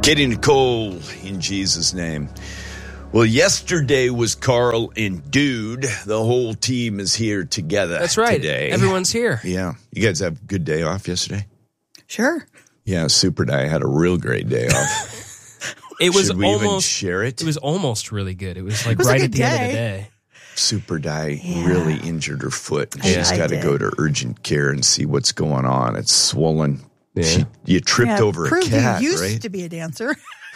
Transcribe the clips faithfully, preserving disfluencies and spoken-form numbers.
Getting Nicole in Jesus' name. Well, yesterday was Carl and Dude. The whole team is here together. That's right. Today. Everyone's here. Yeah. You guys have a good day off yesterday? Sure. Yeah, Super Day had a real great day off. It was Should we almost even share it? It was almost really good. It was like It was a right good at the end of the day. day. Super Day Yeah. really injured her foot. I- She's I got to did. go to urgent care and see what's going on. It's swollen. Yeah. She, you tripped Yeah, over a proved cat, you used right? to be a dancer.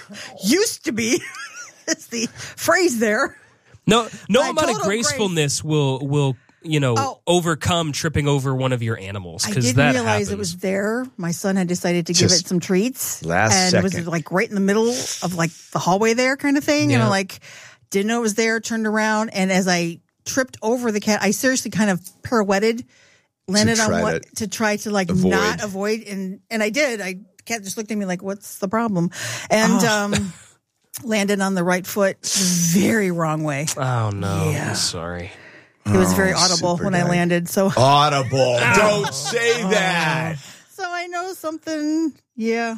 used to be. It's the phrase there. No, no My amount of total gracefulness will will you know Oh. overcome tripping over one of your animals I because didn't that realize happens. it was there. My son had decided to give Just it some treats. last and it was second. like right in the middle of like the hallway there kind of thing. And Yeah. I'm like, didn't know it was there, turned around. And as I tripped over the cat, I seriously kind of pirouetted, landed on try what to to try to like avoid. not avoid. And, and I did. I the cat just looked at me like, what's the problem? And, um, landed on the right foot, very wrong way. Oh no! Yeah. I'm sorry. It was very Oh, audible Super when I Day. landed. So, Audible. Don't say that. so I know something. Yeah.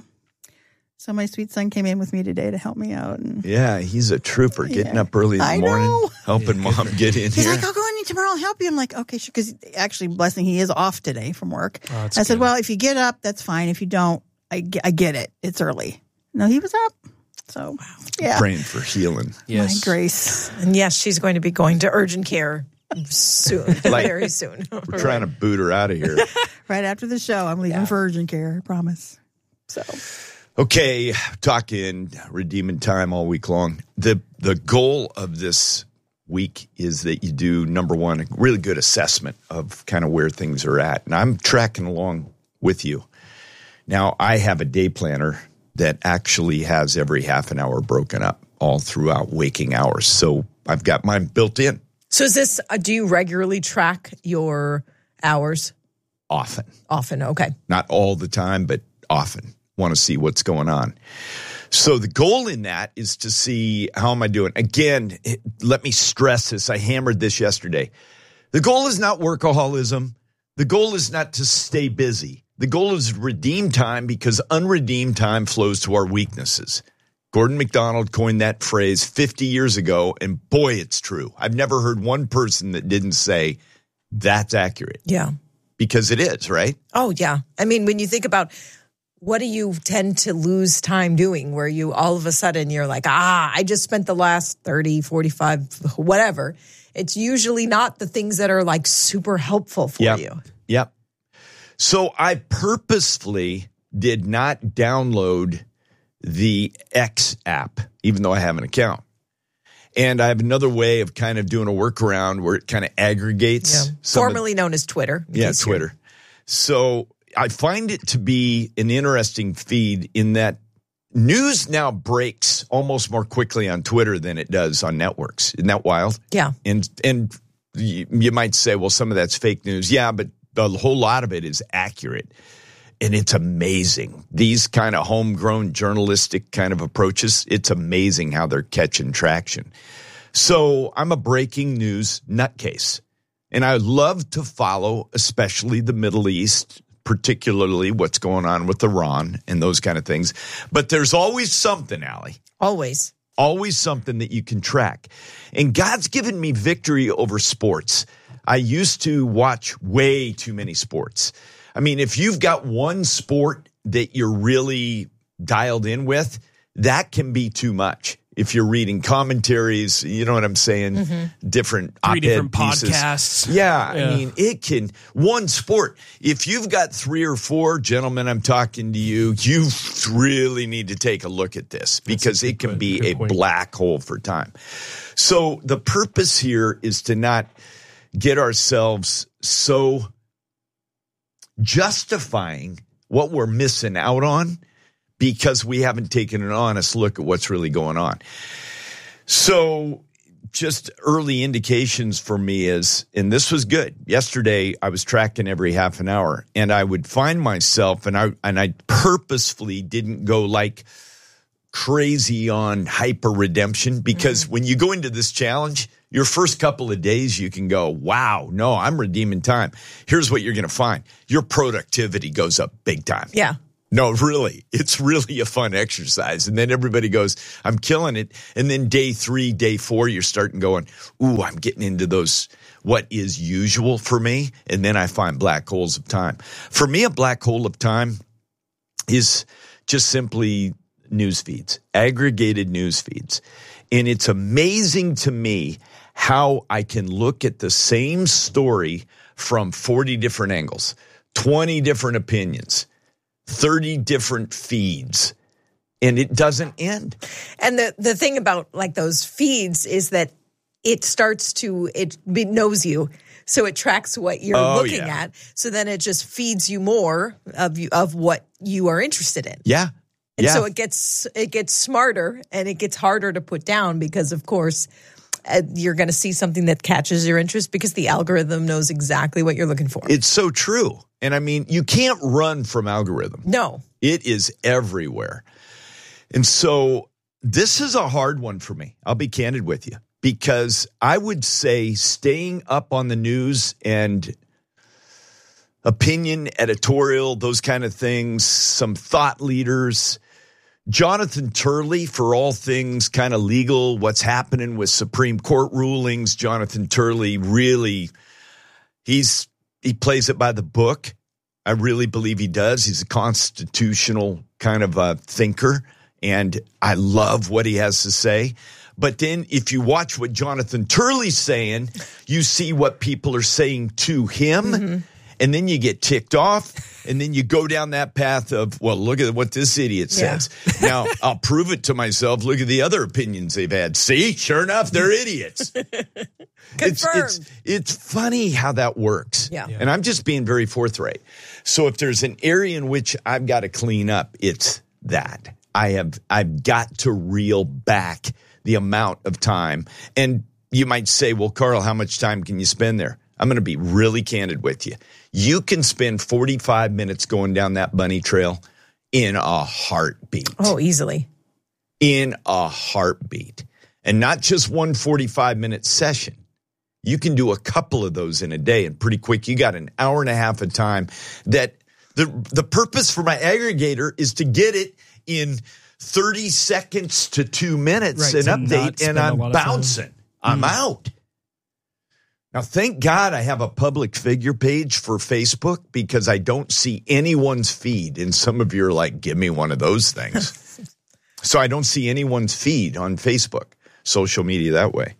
So my sweet son came in with me today to help me out, and Yeah, he's a trooper, getting Yeah. up early in the I morning, know. helping mom get in he's here. like, "I'll go in tomorrow. I'll help you." I'm like, "Okay, sure." Because actually, blessing, he is off today from work. Oh, that's I said, good. "Well, if you get up, that's fine. If you don't, I get, I get it. It's early." No, he was up. So, yeah, Praying for healing. Yes. my grace. And yes, she's going to be going to urgent care soon, Like- very soon. We're trying to boot her out of here. Right after the show, I'm leaving Yeah. for urgent care. I promise. So, Okay, talking redeeming time all week long. The the goal of this week is that you do, number one, a really good assessment of kind of where things are at. And I'm tracking along with you. Now, I have a day planner that actually has every half an hour broken up all throughout waking hours. So I've got mine built in So is this, uh, do you regularly track your hours often. often? Okay. Not all the time, but often. Want to see what's going on. So the goal in that is to see how am I doing. Again, it, let me stress this. I hammered this yesterday. The goal is not workaholism. The goal is not to stay busy. The goal is redeem time because unredeemed time flows to our weaknesses. Gordon MacDonald coined that phrase fifty years ago, and boy, it's true. I've never heard one person that didn't say that's accurate Yeah. because it is, right? Oh, yeah. I mean, when you think about what do you tend to lose time doing where you all of a sudden you're like, ah, I just spent the last thirty, forty-five, whatever. It's usually not the things that are like super helpful for Yep. you. Yep. So I purposefully did not download the X app, even though I have an account. And I have another way of kind of doing a workaround where it kind of aggregates. Yeah. some of- Formerly known as Twitter. in yeah, case you're- Twitter. So I find it to be an interesting feed in that news now breaks almost more quickly on Twitter than it does on networks. Isn't that wild? Yeah. And and you, you might say, well, some of that's fake news. Yeah, but the whole lot of it is accurate. And it's amazing. These kind of homegrown journalistic kind of approaches, it's amazing how they're catching traction. So I'm a breaking news nutcase. And I love to follow, especially the Middle East, particularly what's going on with Iran and those kind of things. But there's always something, Allie. Always. Always something that you can track. And God's given me victory over sports. I used to watch way too many sports. I mean, if you've got one sport that you're really dialed in with, that can be too much. If you're reading commentaries, you know what I'm saying? Mm-hmm. Different Three op-ed different pieces. podcasts. Yeah, Yeah. I mean, it can, one sport, if you've got three or four, gentlemen, I'm talking to you, you really need to take a look at this because it can point. be Good a point. black hole for time. So the purpose here is to not get ourselves so justifying what we're missing out on because we haven't taken an honest look at what's really going on. So just early indications for me is, and this was good. Yesterday, I was tracking every half an hour, and I would find myself, and I and I purposefully didn't go like crazy on hyper redemption because when you go into this challenge, your first couple of days, you can go, wow, no, I'm redeeming time. Here's what you're going to find. Your productivity goes up big time. Yeah. No, really. It's really a fun exercise. And then everybody goes, I'm killing it. And then day three, day four, you're starting going, ooh, I'm getting into those, what is usual for me. And then I find black holes of time. For me, a black hole of time is just simply news feeds, aggregated news feeds. And it's amazing to me how I can look at the same story from forty different angles, twenty different opinions, thirty different feeds, and it doesn't end. And the, the thing about like those feeds is that it starts to, it knows you. So it tracks what you're Oh, looking yeah. at. So then it just feeds you more of you, of what you are interested in. Yeah. And yeah. so it gets, it gets smarter and it gets harder to put down because of course uh, you're going to see something that catches your interest because the algorithm knows exactly what you're looking for. It's so true. And I mean, you can't run from algorithm. No. It is everywhere. And so this is a hard one for me. I'll be candid with you because I would say staying up on the news and opinion, editorial, those kind of things, some thought leaders, Jonathan Turley for all things kind of legal, what's happening with Supreme Court rulings. Jonathan Turley really, he's he plays it by the book. I really believe he does. He's a constitutional kind of a thinker, and I love what he has to say. But then if you watch what Jonathan Turley's saying, you see what people are saying to him. Mm-hmm. And then you get ticked off, and then you go down that path of, well, look at what this idiot says. Yeah. Now, I'll prove it to myself. Look at the other opinions they've had. See, sure enough, they're idiots. It's, it's, it's funny how that works. Yeah. And I'm just being very forthright. So if there's an area in which I've got to clean up, it's that. I have, I've got to reel back the amount of time. And you might say, well, Carl, how much time can you spend there? I'm going to be really candid with you. You can spend forty-five minutes going down that bunny trail in a heartbeat. Oh, easily. In a heartbeat. And not just one forty-five minute session. You can do a couple of those in a day, and pretty quick, you got an hour and a half of time. That the the purpose for my aggregator is to get it in thirty seconds to two minutes, right, an update, and I'm bouncing. I'm mm. out. Now, thank God I have a public figure page for Facebook because I don't see anyone's feed. And some of you are like, give me one of those things. So I don't see anyone's feed on Facebook, social media that way.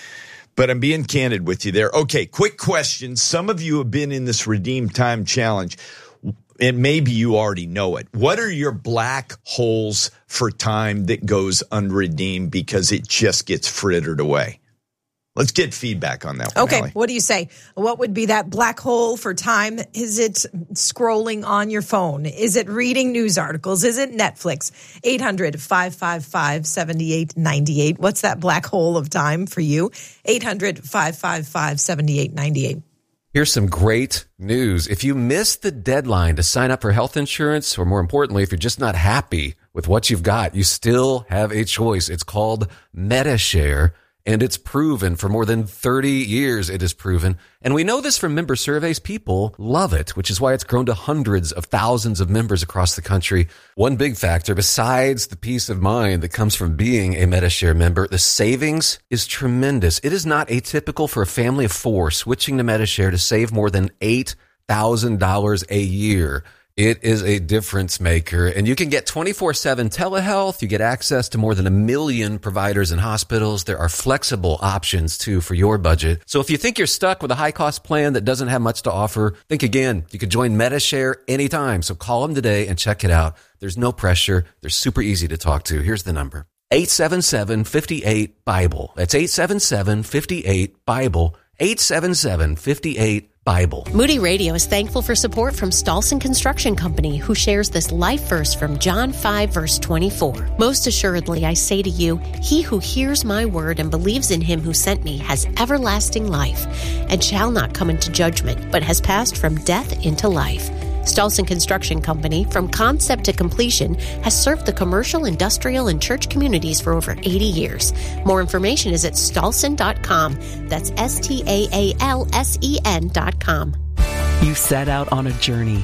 But I'm being candid with you there. Okay, quick question. Some of you have been in this Redeem Time Challenge, and maybe you already know it. What are your black holes for time that goes unredeemed because it just gets frittered away? Let's get feedback on that one. Okay, Allie. What do you say? What would be that black hole for time? Is it scrolling on your phone? Is it reading news articles? Is it Netflix? eight hundred, five five five, seven eight nine eight. What's that black hole of time for you? eight hundred, five five five, seven eight nine eight. Here's some great news. If you missed the deadline to sign up for health insurance, or more importantly, if you're just not happy with what you've got, you still have a choice. It's called MediShare. And it's proven for more than thirty years it is proven. And we know this from member surveys. People love it, which is why it's grown to hundreds of thousands of members across the country. One big factor, besides the peace of mind that comes from being a MediShare member, the savings is tremendous. It is not atypical for a family of four switching to MediShare to save more than eight thousand dollars a year. It is a difference maker, and you can get twenty-four seven telehealth. You get access to more than a million providers and hospitals. There are flexible options, too, for your budget. So if you think you're stuck with a high-cost plan that doesn't have much to offer, think again. You can join MediShare anytime, so call them today and check it out. There's no pressure. They're super easy to talk to. Here's the number. eight seven seven, five eight, BIBLE. That's eight seven seven, five eight, BIBLE. eight seven seven, five eight, BIBLE. Moody Radio is thankful for support from Stolson Construction Company, who shares this life verse from John five, verse twenty-four. Most assuredly, I say to you, he who hears my word and believes in him who sent me has everlasting life and shall not come into judgment, but has passed from death into life. Stolson Construction Company, from concept to completion, has served the commercial, industrial, and church communities for over eighty years. More information is at stolson dot com. That's S T A A L S E N dot com. You set out on a journey, excited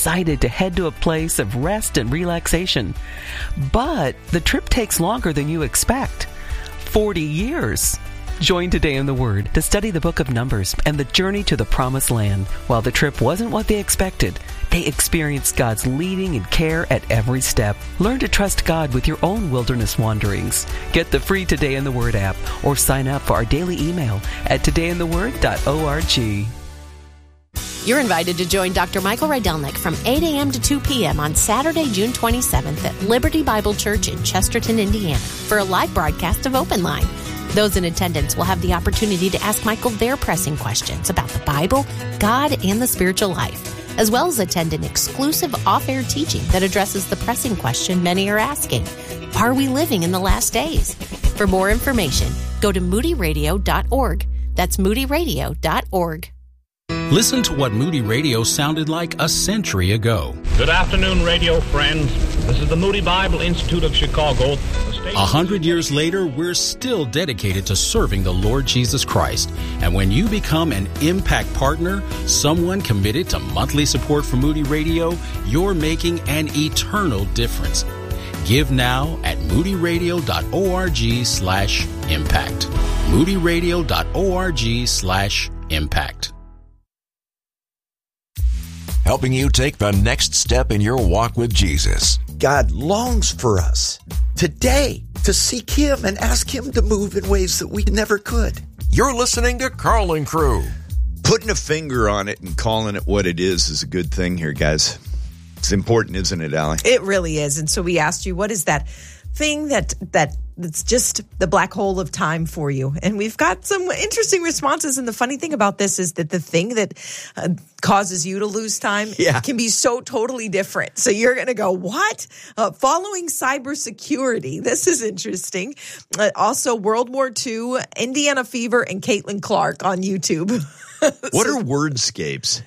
excited to head to a place of rest and relaxation. But the trip takes longer than you expect. forty years. Join Today in the Word to study the book of Numbers and the journey to the Promised Land. While the trip wasn't what they expected, they experienced God's leading and care at every step. Learn to trust God with your own wilderness wanderings. Get the free Today in the Word app or sign up for our daily email at today in the word dot org. You're invited to join Doctor Michael Rydelnik from eight a.m. to two p.m. on Saturday, June twenty-seventh at Liberty Bible Church in Chesterton, Indiana for a live broadcast of Open Line. Those in attendance will have the opportunity to ask Michael their pressing questions about the Bible, God, and the spiritual life, as well as attend an exclusive off-air teaching that addresses the pressing question many are asking: are we living in the last days? For more information, go to moody radio dot org. That's moody radio dot org. Listen to what Moody Radio sounded like a century ago. Good afternoon, radio friends. This is the Moody Bible Institute of Chicago. A hundred years later, we're still dedicated to serving the Lord Jesus Christ. And when you become an Impact Partner, someone committed to monthly support for Moody Radio, you're making an eternal difference. Give now at moody radio dot org slash impact. moody radio dot org slash impact. Helping you take the next step in your walk with Jesus. God longs for us today to seek Him and ask Him to move in ways that we never could. You're listening to Carl and Crew. Putting a finger on it and calling it what it is is a good thing here, guys. It's important, isn't it, Allie? It really is. And so we asked you, what is that thing that that that's just the black hole of time for you? And we've got some interesting responses. And the funny thing about this is that the thing that uh, causes you to lose time yeah. can be so totally different. So you're going to go, what? Uh, following cybersecurity. This is interesting. Uh, also, World War Two, Indiana Fever, and Caitlin Clark on YouTube. What are wordscapes?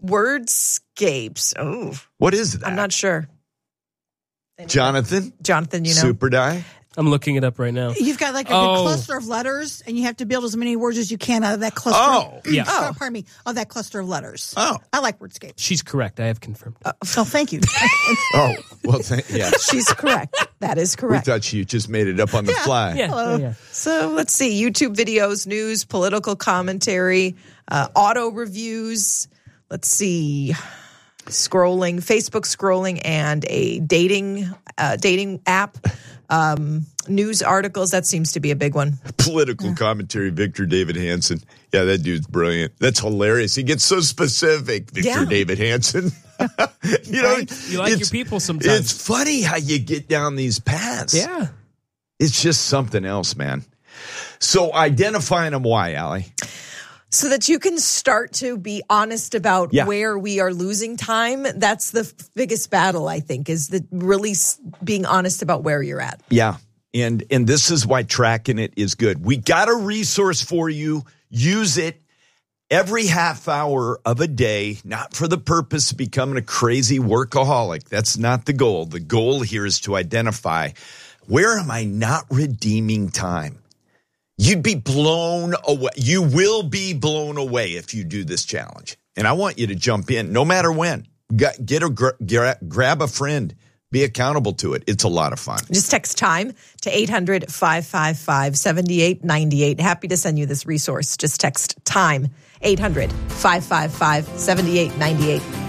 Wordscapes. Oh, what is that? I'm not sure. Anyway. Jonathan? Jonathan, you know. Super Die? I'm looking it up right now. You've got like a oh. cluster of letters, and you have to build as many words as you can out of that cluster. Oh, yeah. Oh, pardon me. Of that cluster of letters. Oh, I like Wordscape. She's correct. I have confirmed. Uh, oh, thank you. oh, well, th- yeah. She's correct. That is correct. We thought you just made it up on the yeah. fly. Yeah. Hello. yeah. So let's see. YouTube videos, news, political commentary, uh, auto reviews. Let's see. Scrolling, Facebook scrolling, and a dating uh, dating app. Um, news articles, that seems to be a big one. Political yeah. commentary, Victor David Hanson. Yeah, that dude's brilliant. That's hilarious. He gets so specific, Victor yeah. David Hanson. you know, right? You like your people sometimes. It's funny how you get down these paths. Yeah. It's just something else, man. So identifying them, why, Allie? So that you can start to be honest about yeah. where we are losing time. That's the f- biggest battle, I think, is the really s- being honest about where you're at. Yeah. And and this is why tracking it is good. We got a resource for you. Use it every half hour of a day, not for the purpose of becoming a crazy workaholic. That's not the goal. The goal here is to identify, where am I not redeeming time? You'd be blown away. You will be blown away if you do this challenge. And I want you to jump in no matter when. Get a gra- grab a friend. Be accountable to it. It's a lot of fun. Just text time to eight hundred, five five five, seven eight nine eight. Happy to send you this resource. Just text time, eight hundred, five five five, seven eight nine eight.